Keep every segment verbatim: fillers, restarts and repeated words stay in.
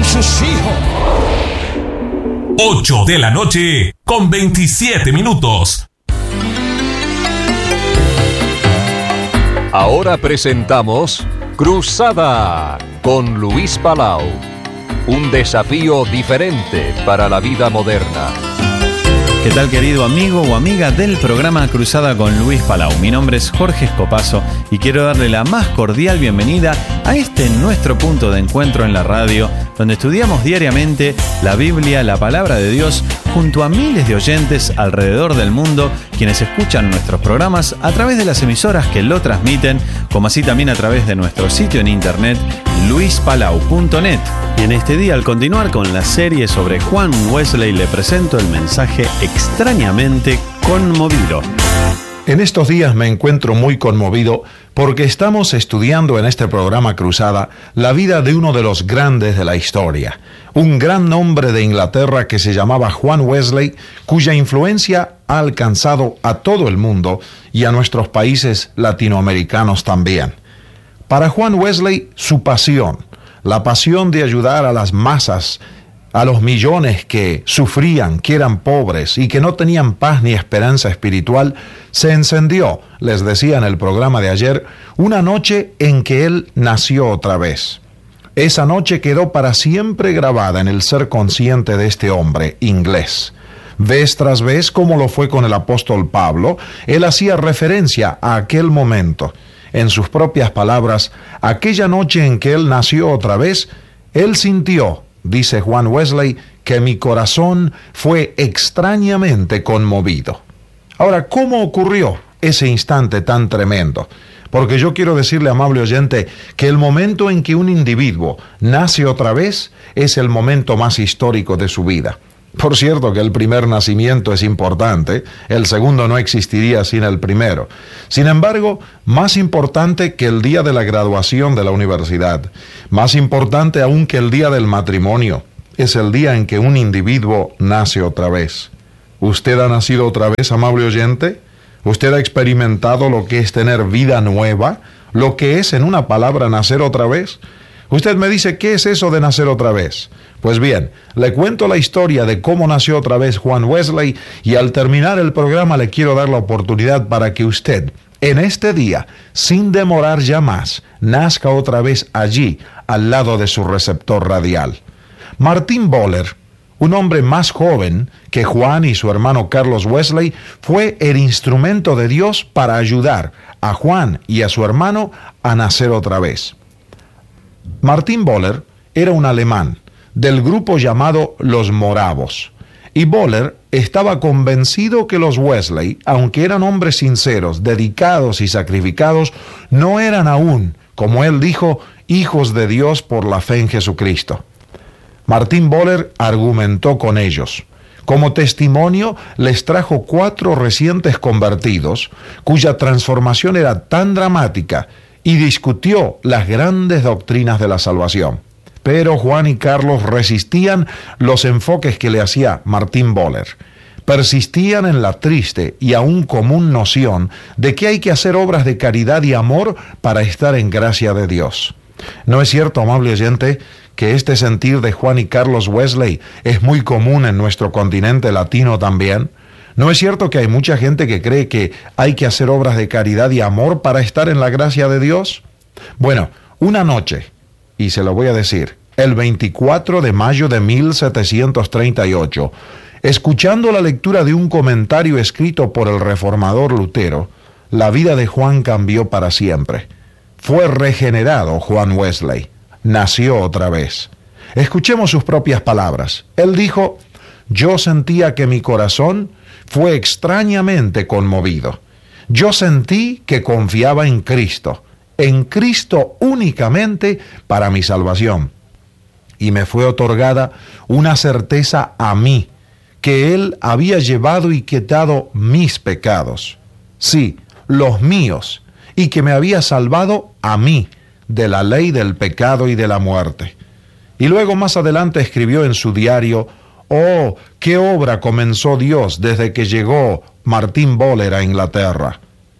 con sus hijos. ocho de la noche con veintisiete minutos. Ahora presentamos Cruzada con Luis Palau. Un desafío diferente para la vida moderna. ¿Qué tal, querido amigo o amiga del programa Cruzada con Luis Palau? Mi nombre es Jorge Escopazo y quiero darle la más cordial bienvenida a este nuestro punto de encuentro en la radio, donde estudiamos diariamente la Biblia, la palabra de Dios, junto a miles de oyentes alrededor del mundo, quienes escuchan nuestros programas a través de las emisoras que lo transmiten, como así también a través de nuestro sitio en internet, luis palau punto net. Y en este día, al continuar con la serie sobre Juan Wesley, le presento el mensaje extrañamente conmovido. En estos días me encuentro muy conmovido porque estamos estudiando en este programa Cruzada la vida de uno de los grandes de la historia, un gran hombre de Inglaterra que se llamaba Juan Wesley, cuya influencia ha alcanzado a todo el mundo y a nuestros países latinoamericanos también. Para Juan Wesley, su pasión, la pasión de ayudar a las masas, a los millones que sufrían, que eran pobres y que no tenían paz ni esperanza espiritual, se encendió, les decía en el programa de ayer, una noche en que él nació otra vez. Esa noche quedó para siempre grabada en el ser consciente de este hombre inglés. Vez tras vez, como lo fue con el apóstol Pablo, él hacía referencia a aquel momento. En sus propias palabras, aquella noche en que él nació otra vez, él sintió, dice Juan Wesley, que mi corazón fue extrañamente conmovido. Ahora, ¿cómo ocurrió ese instante tan tremendo? Porque yo quiero decirle, amable oyente, que el momento en que un individuo nace otra vez es el momento más histórico de su vida. Por cierto que el primer nacimiento es importante, el segundo no existiría sin el primero. Sin embargo, más importante que el día de la graduación de la universidad, más importante aún que el día del matrimonio, es el día en que un individuo nace otra vez. ¿Usted ha nacido otra vez, amable oyente? ¿Usted ha experimentado lo que es tener vida nueva? ¿Lo que es, en una palabra, nacer otra vez? Usted me dice, ¿qué es eso de nacer otra vez? Pues bien, le cuento la historia de cómo nació otra vez Juan Wesley y al terminar el programa le quiero dar la oportunidad para que usted, en este día, sin demorar ya más, nazca otra vez allí, al lado de su receptor radial. Martin Boller, un hombre más joven que Juan y su hermano Carlos Wesley, fue el instrumento de Dios para ayudar a Juan y a su hermano a nacer otra vez. Martin Boller era un alemán del grupo llamado los Moravos, y Boller estaba convencido que los Wesley, aunque eran hombres sinceros, dedicados y sacrificados, no eran aún, como él dijo, hijos de Dios por la fe en Jesucristo. Martin Boller argumentó con ellos. Como testimonio, les trajo cuatro recientes convertidos, cuya transformación era tan dramática, y discutió las grandes doctrinas de la salvación. Pero Juan y Carlos resistían los enfoques que le hacía Martin Boller. Persistían en la triste y aún común noción de que hay que hacer obras de caridad y amor para estar en gracia de Dios. ¿No es cierto, amable oyente, que este sentir de Juan y Carlos Wesley es muy común en nuestro continente latino también? ¿No es cierto que hay mucha gente que cree que hay que hacer obras de caridad y amor para estar en la gracia de Dios? Bueno, una noche, y se lo voy a decir, el veinticuatro de mayo de mil setecientos treinta y ocho, escuchando la lectura de un comentario escrito por el reformador Lutero, la vida de Juan cambió para siempre. Fue regenerado Juan Wesley, nació otra vez. Escuchemos sus propias palabras. Él dijo: yo sentía que mi corazón fue extrañamente conmovido. Yo sentí que confiaba en Cristo, en Cristo únicamente para mi salvación. Y me fue otorgada una certeza a mí, que Él había llevado y quitado mis pecados, sí, los míos, y que me había salvado a mí de la ley del pecado y de la muerte. Y luego más adelante escribió en su diario: oh, qué obra comenzó Dios desde que llegó Martin Boller a Inglaterra.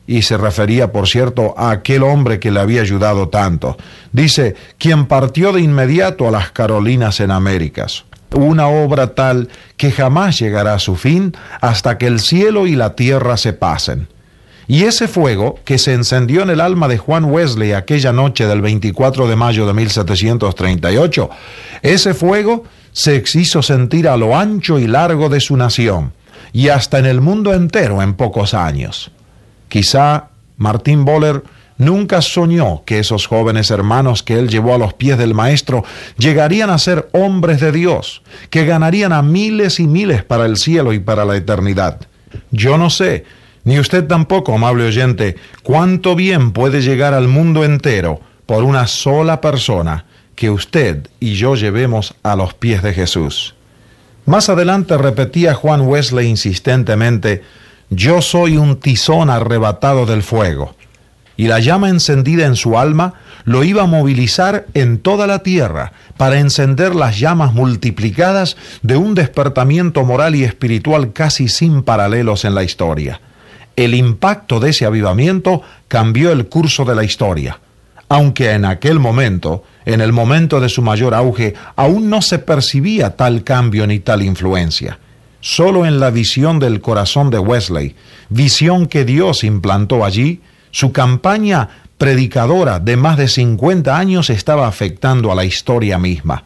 Y se refería, por cierto, a aquel hombre que le había ayudado tanto. Dice, quien partió de inmediato a las Carolinas en Américas. Una obra tal que jamás llegará a su fin hasta que el cielo y la tierra se pasen. Y ese fuego que se encendió en el alma de Juan Wesley aquella noche del veinticuatro de mayo de mil setecientos treinta y ocho, ese fuego se hizo sentir a lo ancho y largo de su nación y hasta en el mundo entero en pocos años. Quizá Martín Boller nunca soñó que esos jóvenes hermanos que él llevó a los pies del Maestro llegarían a ser hombres de Dios, que ganarían a miles y miles para el cielo y para la eternidad. Yo no sé, ni usted tampoco, amable oyente, cuánto bien puede llegar al mundo entero por una sola persona que usted y yo llevemos a los pies de Jesús. Más adelante repetía Juan Wesley insistentemente, yo soy un tizón arrebatado del fuego, y la llama encendida en su alma lo iba a movilizar en toda la tierra para encender las llamas multiplicadas de un despertamiento moral y espiritual casi sin paralelos en la historia. El impacto de ese avivamiento cambió el curso de la historia, aunque en aquel momento, en el momento de su mayor auge, aún no se percibía tal cambio ni tal influencia. Solo en la visión del corazón de Wesley, visión que Dios implantó allí, su campaña predicadora de más de cincuenta años estaba afectando a la historia misma.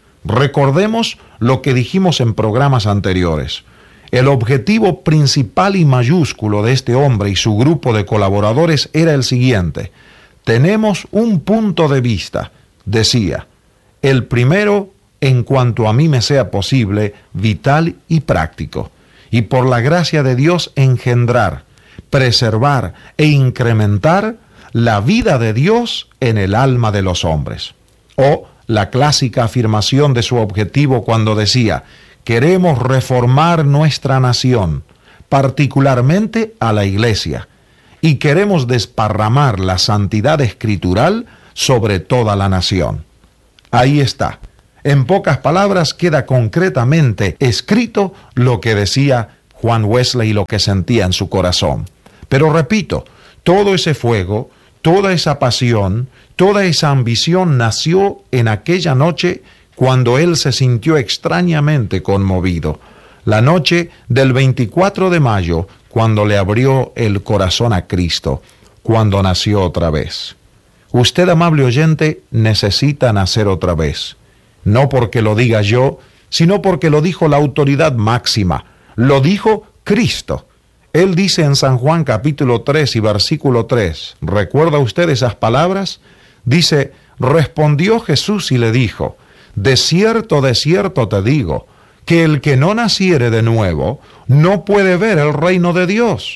Recordemos lo que dijimos en programas anteriores. El objetivo principal y mayúsculo de este hombre y su grupo de colaboradores era el siguiente. Tenemos un punto de vista, decía, el primero en cuanto a mí me sea posible, vital y práctico, y por la gracia de Dios engendrar, preservar e incrementar la vida de Dios en el alma de los hombres. O la clásica afirmación de su objetivo cuando decía, queremos reformar nuestra nación, particularmente a la Iglesia, y queremos desparramar la santidad escritural sobre toda la nación. Ahí está. En pocas palabras queda concretamente escrito lo que decía Juan Wesley y lo que sentía en su corazón. Pero repito, todo ese fuego, toda esa pasión, toda esa ambición nació en aquella noche cuando él se sintió extrañamente conmovido. La noche del veinticuatro de mayo, cuando le abrió el corazón a Cristo, cuando nació otra vez. Usted, amable oyente, necesita nacer otra vez. No porque lo diga yo, sino porque lo dijo la autoridad máxima. Lo dijo Cristo. Él dice en San Juan capítulo tres y versículo tres, ¿recuerda usted esas palabras? Dice, respondió Jesús y le dijo, de cierto, de cierto te digo, que el que no naciere de nuevo, no puede ver el reino de Dios.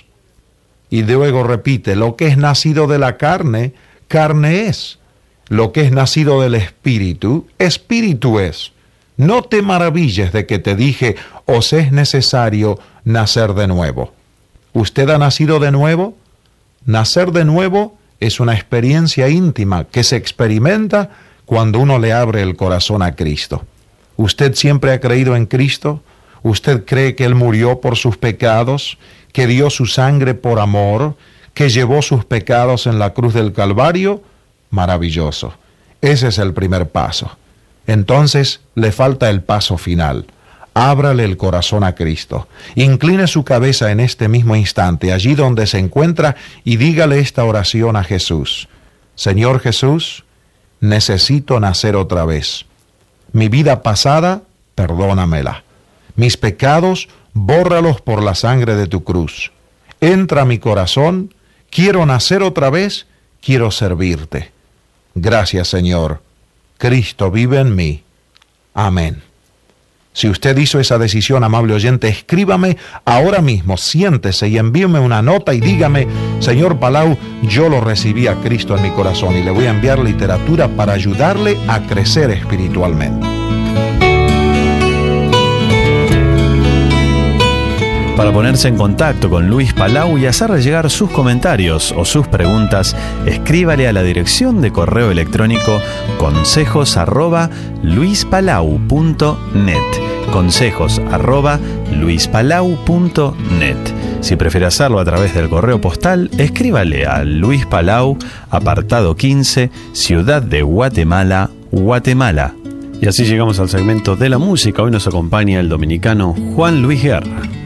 Y luego repite, lo que es nacido de la carne, carne es. Lo que es nacido del Espíritu, Espíritu es. No te maravilles de que te dije, os es necesario nacer de nuevo. ¿Usted ha nacido de nuevo? Nacer de nuevo es una experiencia íntima que se experimenta cuando uno le abre el corazón a Cristo. ¿Usted siempre ha creído en Cristo? ¿Usted cree que Él murió por sus pecados, que dio su sangre por amor, que llevó sus pecados en la cruz del Calvario? Maravilloso. Ese es el primer paso. Entonces le falta el paso final. Ábrale el corazón a Cristo. Incline su cabeza en este mismo instante, allí donde se encuentra, y dígale esta oración a Jesús. Señor Jesús, necesito nacer otra vez. Mi vida pasada, perdónamela. Mis pecados, bórralos por la sangre de tu cruz. Entra a mi corazón, quiero nacer otra vez, quiero servirte. Gracias, Señor. Cristo vive en mí. Amén. Si usted hizo esa decisión, amable oyente, escríbame ahora mismo, siéntese y envíeme una nota y dígame, señor Palau, yo lo recibí a Cristo en mi corazón y le voy a enviar literatura para ayudarle a crecer espiritualmente. Para ponerse en contacto con Luis Palau y hacerle llegar sus comentarios o sus preguntas, escríbale a la dirección de correo electrónico consejos arroba luispalau punto net. Consejos arroba luispalau punto net. Si prefiere hacerlo a través del correo postal, escríbale a Luis Palau, apartado quince, Ciudad de Guatemala, Guatemala. Y así llegamos al segmento de la música. Hoy nos acompaña el dominicano Juan Luis Guerra.